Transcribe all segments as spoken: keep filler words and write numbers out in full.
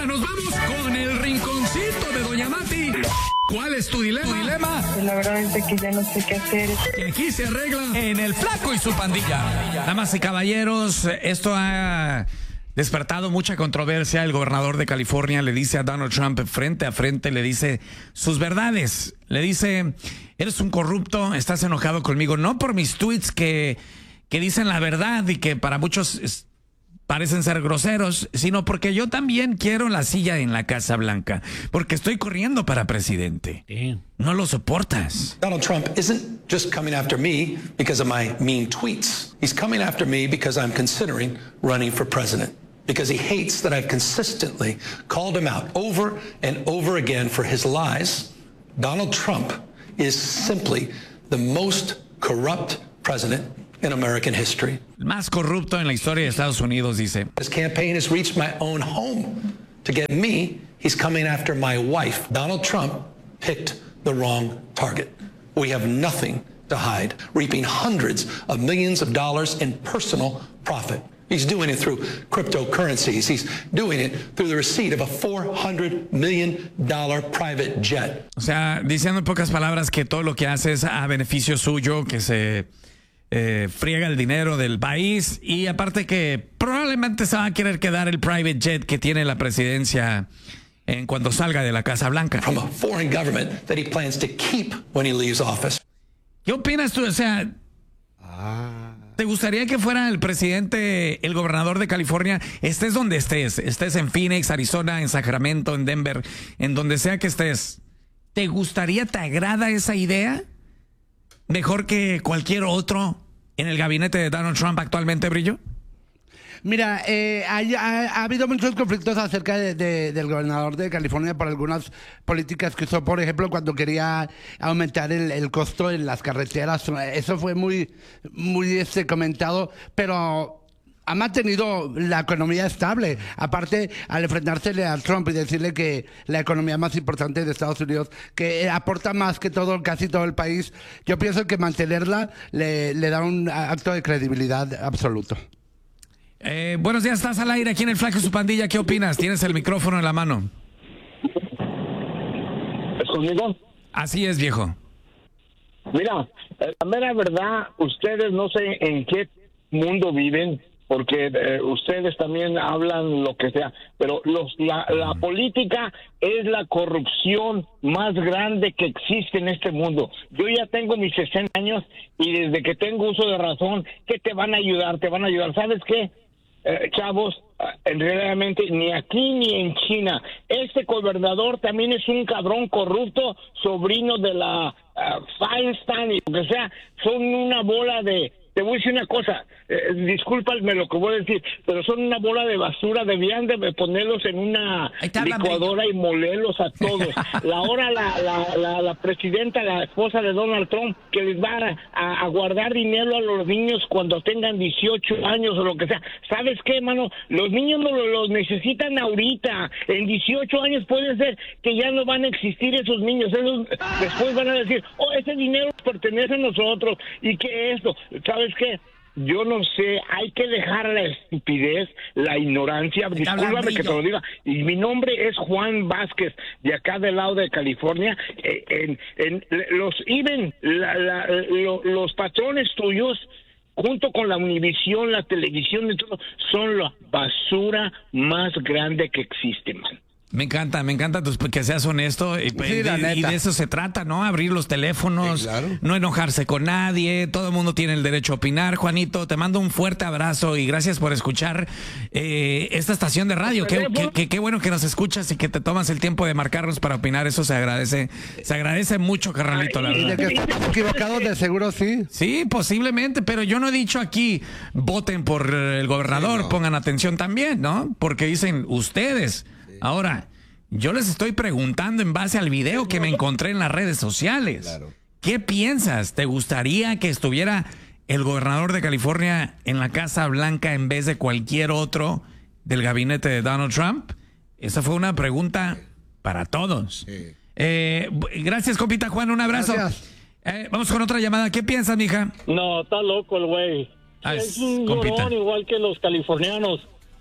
nos vamos con el rinconcito de Doña Mati. ¿Cuál es tu dilema? ¿Tu dilema? Pues la verdad es que ya no sé qué hacer. Que aquí se arregla en El Flaco y su pandilla. Damas y caballeros, esto ha despertado mucha controversia. El gobernador de California le dice a Donald Trump frente a frente, le dice sus verdades. Le dice, eres un corrupto, estás enojado conmigo, no por mis tweets que, que dicen la verdad y que para muchos es, parecen ser groseros, sino porque yo también quiero la silla en la Casa Blanca, porque estoy corriendo para presidente. Damn. No lo soportas. Donald Trump isn't just coming after me because of my mean tweets. He's coming after me because I'm considering running for president. Because he hates that I've consistently called him out over and over again for his lies. Donald Trump is simply the most corrupt president in American history. El más corrupto en la historia de Estados Unidos, dice. His campaign has reached my own home. To get me, he's coming after my wife. Donald Trump picked the wrong target. We have nothing to hide, reaping hundreds of millions of dollars in personal profit. He's doing it through cryptocurrencies. He's doing it through the receipt of a four hundred million dollars private jet. O sea, diciendo en pocas palabras que todo lo que hace es a beneficio suyo, que se eh, friega el dinero del país y aparte que probablemente se va a querer quedar el private jet que tiene la presidencia en cuando salga de la Casa Blanca. From a foreign government that he plans to keep when he leaves office. ¿Qué opinas tú? O sea, ¿te gustaría que fuera el presidente, el gobernador de California, estés donde estés, estés en Phoenix, Arizona, en Sacramento, en Denver, en donde sea que estés? ¿Te gustaría, te agrada esa idea? ¿Mejor que cualquier otro en el gabinete de Donald Trump actualmente, Brillo? Mira, eh, hay, ha, ha habido muchos conflictos acerca de, de, del gobernador de California por algunas políticas que hizo, por ejemplo, cuando quería aumentar el, el costo en las carreteras. Eso fue muy, muy este, comentado, pero ha mantenido la economía estable. Aparte, al enfrentársele a Trump y decirle que la economía más importante de Estados Unidos, que aporta más que todo, casi todo el país, yo pienso que mantenerla le, le da un acto de credibilidad absoluto. Eh, buenos días, estás al aire aquí en El Flaco y su pandilla. ¿Qué opinas? Tienes el micrófono en la mano. ¿Es conmigo? Así es, viejo. Mira, la mera verdad, ustedes no sé en qué mundo viven, porque eh, ustedes también hablan lo que sea, pero los, la, la política es la corrupción más grande que existe en este mundo. Yo ya tengo mis sesenta años y desde que tengo uso de razón, ¿qué te van a ayudar? Te van a ayudar. ¿Sabes qué? Eh, chavos, eh, realmente ni aquí ni en China. Este gobernador también es un cabrón corrupto, sobrino de la uh, Feinstein y lo que sea. Son una bola de... Te voy a decir una cosa, eh, discúlpame lo que voy a decir, pero son una bola de basura, debían de ponerlos en una licuadora y molerlos a todos. La hora la, la, la, la presidenta, la esposa de Donald Trump, que les va a, a guardar dinero a los niños cuando tengan dieciocho años o lo que sea. ¿Sabes qué, mano? Los niños no los necesitan ahorita. En dieciocho años puede ser que ya no van a existir esos niños. Esos después van a decir, oh, ese dinero pertenece a nosotros y que esto, ¿sabes qué? Yo no sé, hay que dejar la estupidez, la ignorancia, discúlpame que te lo diga, y mi nombre es Juan Vázquez, de acá del lado de California, eh, en, en los even, la, la, lo, los patrones tuyos, junto con la Univisión, la televisión y todo, son la basura más grande que existe, man. Me encanta, me encanta tus, que seas honesto y, Sí, y, la y de eso se trata, ¿no? Abrir los teléfonos, sí, claro. No enojarse con nadie, todo el mundo tiene el derecho a opinar. Juanito, te mando un fuerte abrazo y gracias por escuchar eh, esta estación de radio. Qué, qué, qué, qué bueno que nos escuchas y que te tomas el tiempo de marcarnos para opinar, eso se agradece, se agradece mucho, carnalito, la Y de verdad. que estamos equivocados, de seguro sí. Sí, posiblemente, pero yo no he dicho aquí voten por el gobernador, Sí, no. pongan atención también, ¿no? Porque dicen ustedes. Sí. Ahora, yo les estoy preguntando en base al video que me encontré en las redes sociales. Claro. ¿Qué piensas? ¿Te gustaría que estuviera el gobernador de California en la Casa Blanca en vez de cualquier otro del gabinete de Donald Trump? Esa fue una pregunta para todos. Sí. Eh, gracias, compita Juan, un abrazo. Eh, vamos con otra llamada. ¿Qué piensas, mija? No, está loco el güey. Ah, es es un compita. llorón igual que los californianos.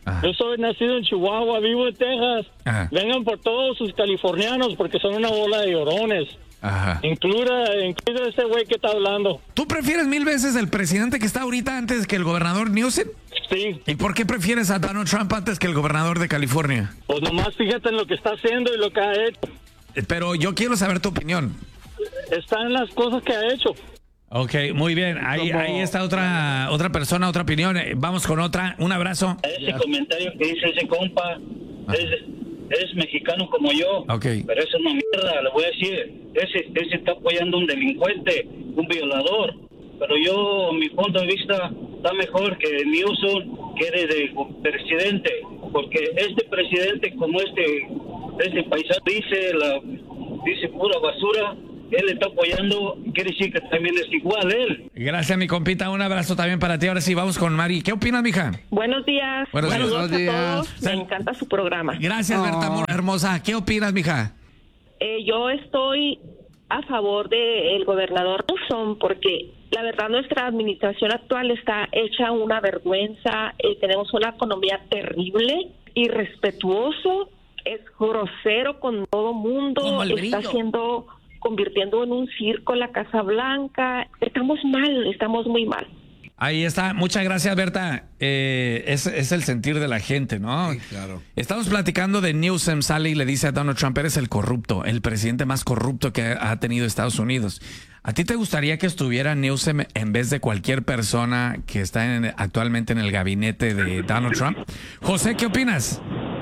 Ajá. Yo soy nacido en Chihuahua, vivo en Texas. Ajá. Vengan por todos sus californianos porque son una bola de llorones. Ajá. Incluida, incluida ese güey que está hablando. ¿Tú prefieres mil veces el presidente que está ahorita antes que el gobernador Newsom? Sí. ¿Y por qué prefieres a Donald Trump antes que el gobernador de California? Pues nomás fíjate en lo que está haciendo y lo que ha hecho. Pero yo quiero saber tu opinión. Está en las cosas que ha hecho. Ok, muy bien. Ahí, Como- ahí está otra otra persona, otra opinión. Eh, Vamos con otra. Un abrazo. Ese comentario que dice ese compa es, es mexicano como yo, Ok. pero eso es una mierda, le voy a decir, ese, ese está apoyando a un delincuente, un violador, pero yo, mi punto de vista, está mejor que Newsom quede de presidente, porque este presidente como este, este paisano dice, la, dice pura basura, él está apoyando, quiere decir que también es igual él. Gracias, mi compita. Un abrazo también para ti. Ahora sí, vamos con Mari. ¿Qué opinas, mija? Buenos días. Buenos días. Saludos Buenos a todos. días. Me encanta su programa. Gracias, Oh. Berta, amor hermosa. ¿Qué opinas, mija? Eh, yo estoy a favor del gobernador Newsom porque la verdad nuestra administración actual está hecha una vergüenza. Eh, tenemos una economía terrible, irrespetuoso, es grosero con todo mundo, Como el está brillo. haciendo, convirtiendo en un circo la Casa Blanca. Estamos mal, estamos muy mal. Ahí está. Muchas gracias, Berta. Eh, es, es el sentir de la gente, ¿no? Sí, claro. Estamos platicando de Newsom. Sale y le dice a Donald Trump, eres el corrupto, el presidente más corrupto que ha tenido Estados Unidos. ¿A ti te gustaría que estuviera Newsom en vez de cualquier persona que está en- actualmente en el gabinete de Donald Trump? José, ¿qué opinas?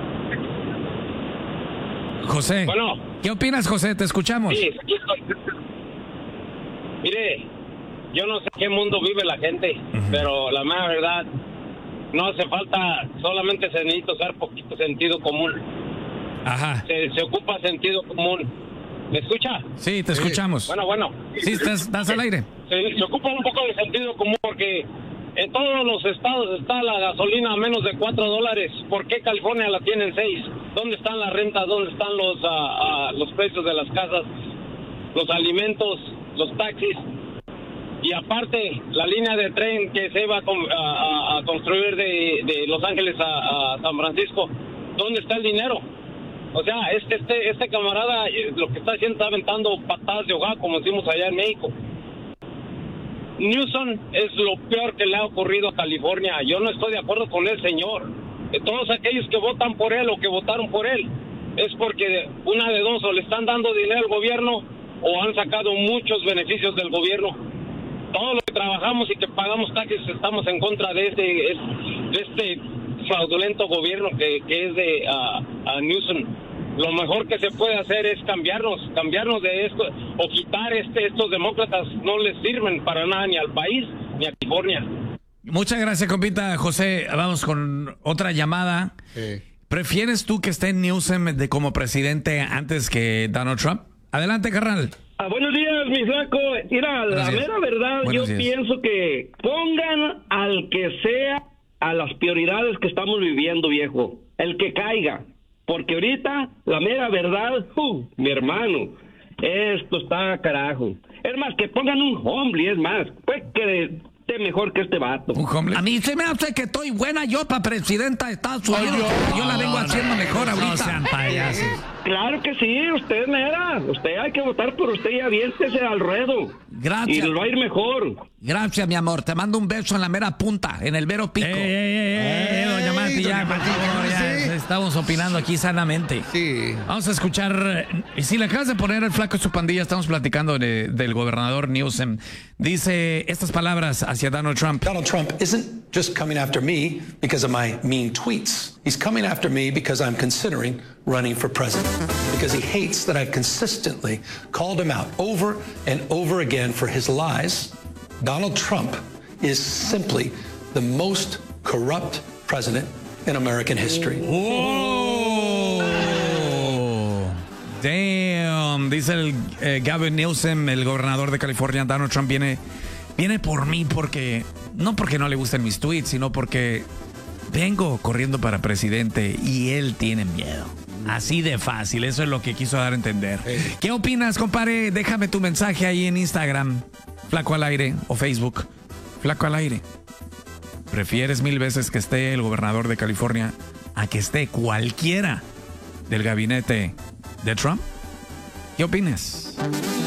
José. Bueno. ¿Qué opinas, José? Te escuchamos. Sí, aquí estoy. Mire, yo no sé qué mundo vive la gente, pero la mera verdad, no hace falta, solamente se necesita usar poquito sentido común. Ajá. Se, se ocupa sentido común. ¿Me escucha? Sí, te escuchamos. Bueno, bueno. Sí, estás, estás al aire. Se, se ocupa un poco de sentido común porque en todos los estados está la gasolina a menos de cuatro dólares. ¿Por qué California la tiene en seis? ¿Dónde están las rentas? ¿Dónde están los, ah, ah, los precios de las casas? Los alimentos, los taxis. Y aparte, la línea de tren que se va a, con- a- a- a construir de, de Los Ángeles a, a San Francisco, ¿dónde está el dinero? O sea, este, este, este camarada eh, lo que está haciendo está aventando patadas de hogar, como decimos allá en México. Newsom es lo peor que le ha ocurrido a California. Yo no estoy de acuerdo con el señor. De todos aquellos que votan por él o que votaron por él, es porque una de dos, o le están dando dinero al gobierno o han sacado muchos beneficios del gobierno. Todos los que trabajamos y que pagamos taxes estamos en contra de este, de este fraudulento gobierno que, que es de uh, a Newsom. Lo mejor que se puede hacer es cambiarnos, cambiarnos de esto o quitar este, estos demócratas, no les sirven para nada ni al país ni a California. Muchas gracias, compita. José, vamos con otra llamada. Sí. ¿Prefieres tú que esté Newsom de como presidente antes que Donald Trump? Adelante, carnal. Ah, buenos días, mi flaco. Mira, Buenos la días. mera verdad, Buenos yo días. pienso que pongan al que sea a las prioridades que estamos viviendo, viejo. El que caiga. Porque ahorita, la mera verdad, uh, mi hermano, esto está carajo. Es más, que pongan un hombre, es más, pues que esté mejor que este vato. Un hombre. A mí se me hace que estoy buena yo para presidenta de Estados Unidos. yo- yo la vengo haciendo mejor ahorita. No sean payasos. Claro que sí, usted mera. Usted hay que votar por usted y aviéntese al ruedo. Gracias. Y le va a ir mejor. Gracias, mi amor. Te mando un beso en la mera punta, en el vero pico. Ey, ey, ey, ey, ey, doña Mati, ya, doña por Mati, favor, ya, cálmese. estamos opinando aquí sanamente. Sí. Vamos a escuchar, eh, si le acabas de poner el flaco y su pandilla, estamos platicando de- del gobernador Newsom. Dice estas palabras hacia Donald Trump. Donald Trump isn't just coming after me because of my mean tweets. He's coming after me because I'm considering running for president. Because he hates that I've consistently called him out over and over again for his lies. Donald Trump is simply the most corrupt president in American history. ¡Oh! Damn, dice el eh, Gavin Newsom, el gobernador de California. Donald Trump viene, viene por mí porque, no porque no le gusten mis tweets, sino porque vengo corriendo para presidente y él tiene miedo. Así de fácil, eso es lo que quiso dar a entender. ¿Qué opinas, compadre? Déjame tu mensaje ahí en Instagram, Flaco al Aire, o Facebook, Flaco al Aire. ¿Prefieres mil veces que esté el gobernador de California a que esté cualquiera del gabinete de Trump? ¿Qué opinas?